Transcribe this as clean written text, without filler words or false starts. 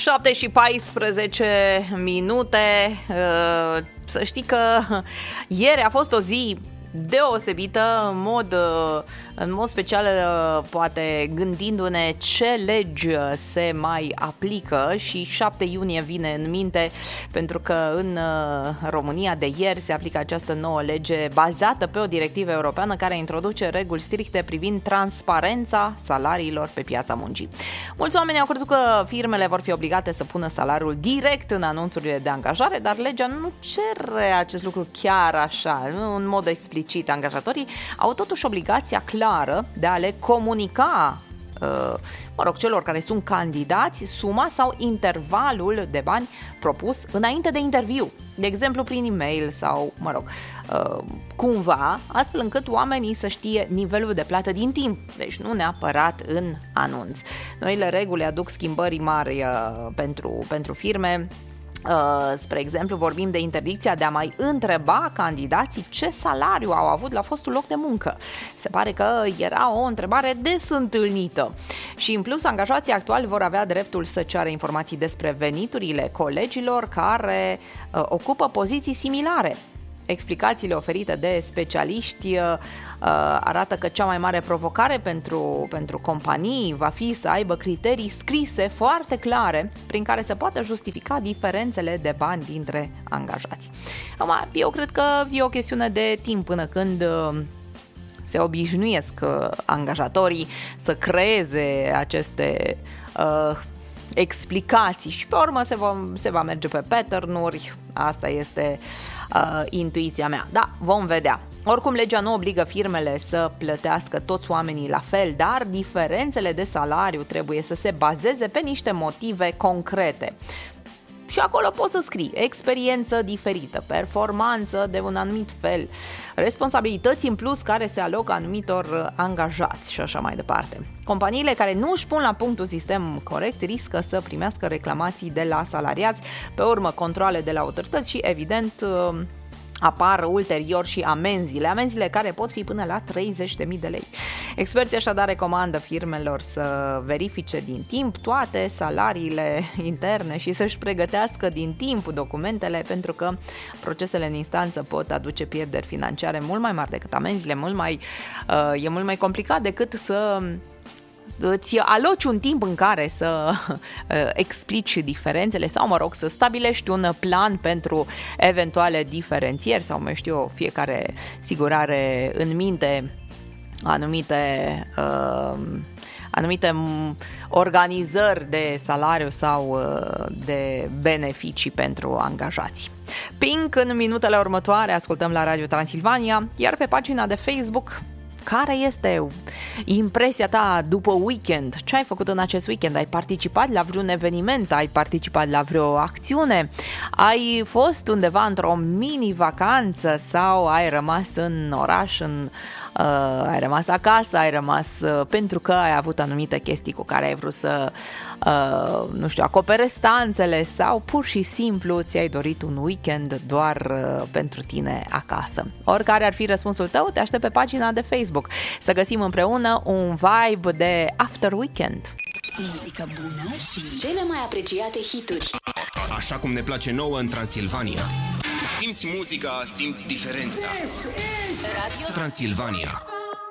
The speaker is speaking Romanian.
7:14. Să știi că ieri a fost o zi deosebită, în mod special, poate gândindu-ne ce legi se mai aplică, și 7 iunie vine în minte pentru că în România de ieri se aplică această nouă lege bazată pe o directivă europeană care introduce reguli stricte privind transparența salariilor pe piața muncii. Mulți oameni au crezut că firmele vor fi obligate să pună salariul direct în anunțurile de angajare, dar legea nu cere acest lucru chiar așa, nu în mod explicit. Angajatorii au totuși obligația clară de a le comunica celor care sunt candidați suma sau intervalul de bani propus înainte de interviu, de exemplu prin e-mail sau, cumva, astfel încât oamenii să știe nivelul de plată din timp, deci nu neapărat în anunț. Noile reguli aduc schimbări mari pentru firme. Spre exemplu, vorbim de interdicția de a mai întreba candidații ce salariu au avut la fostul loc de muncă. Se pare că era o întrebare des întâlnită. Și în plus, angajații actuali vor avea dreptul să ceară informații despre veniturile colegilor care ocupă poziții similare. Explicațiile oferite de specialiști arată că cea mai mare provocare pentru companii va fi să aibă criterii scrise foarte clare prin care se poate justifica diferențele de bani dintre angajați. Eu cred că e o chestiune de timp până când se obișnuiesc angajatorii să creeze aceste explicații și pe urmă se va merge pe pattern-uri. Asta este intuiția mea. Da, vom vedea. Oricum, legea nu obligă firmele să plătească toți oamenii la fel, dar diferențele de salariu trebuie să se bazeze pe niște motive concrete. Și acolo poți să scrii experiență diferită, performanță de un anumit fel, responsabilități în plus care se alocă anumitor angajați și așa mai departe. Companiile care nu își pun la punct un sistem corect riscă să primească reclamații de la salariați, pe urmă controale de la autorități și, evident, apar ulterior și amenziile care pot fi până la 30.000 de lei. Experții așadar recomandă firmelor să verifice din timp toate salariile interne și să-și pregătească din timp documentele, pentru că procesele în instanță pot aduce pierderi financiare mult mai mari decât amenziile, e mult mai complicat decât să îți aloci un timp în care să explici diferențele sau, să stabilești un plan pentru eventuale diferențieri sau, fiecare sigur are în minte anumite organizări de salariu sau de beneficii pentru angajați. Pink în minutele următoare, ascultăm la Radio Transilvania, iar pe pagina de Facebook: care este impresia ta după weekend? Ce ai făcut în acest weekend? Ai participat la vreun eveniment? Ai participat la vreo acțiune? Ai fost undeva într-o mini-vacanță sau ai rămas în oraș, ai rămas acasă, ai rămas pentru că ai avut anumite chestii cu care ai vrut să, acoperi stanțele sau pur și simplu ți-ai dorit un weekend doar pentru tine acasă. Oricare ar fi răspunsul tău, te aștept pe pagina de Facebook să găsim împreună un vibe de after weekend. Muzică bună și cele mai apreciate hituri. Așa cum ne place nouă în Transilvania. Simți muzica, simți diferența. Radio Transilvania.